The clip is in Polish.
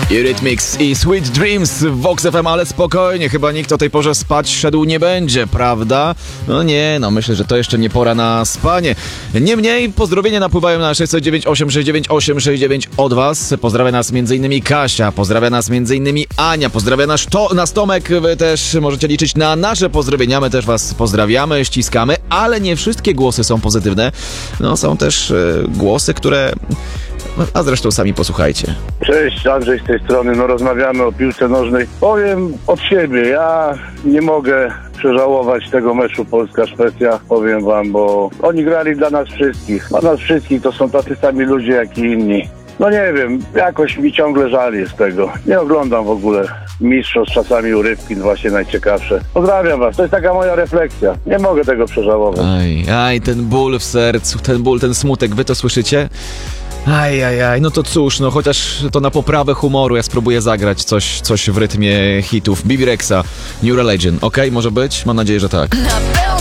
Eurythmics i Sweet Dreams w Vox FM, ale spokojnie, chyba nikt o tej porze spać szedł nie będzie, prawda? No nie, myślę, że to jeszcze nie pora na spanie. Niemniej pozdrowienia napływają na 609 869 869 od was. Pozdrawia nas m.in. Kasia, pozdrawia nas m.in. Ania, pozdrawia nas Tomek. Wy też możecie liczyć na nasze pozdrowienia, my też was pozdrawiamy, ściskamy, ale nie wszystkie głosy są pozytywne. No są też głosy, które... A zresztą sami posłuchajcie. Cześć, Andrzej z tej strony. Rozmawiamy o piłce nożnej. Powiem od siebie, ja nie mogę przeżałować tego meczu Polska-Szwecja, powiem wam, bo oni grali dla nas wszystkich. Dla nas wszystkich to są tacy sami ludzie jak i inni. Nie wiem, jakoś mi ciągle żal jest tego. Nie oglądam w ogóle mistrzostw, czasami urywki, właśnie najciekawsze. Pozdrawiam was, to jest taka moja refleksja. Nie mogę tego przeżałować. Aj, ten ból w sercu, ten ból, ten smutek, wy to słyszycie? No to cóż, chociaż to na poprawę humoru ja spróbuję zagrać coś w rytmie hitów. Bibi Rexa, New Religion, okej? Może być? Mam nadzieję, że tak.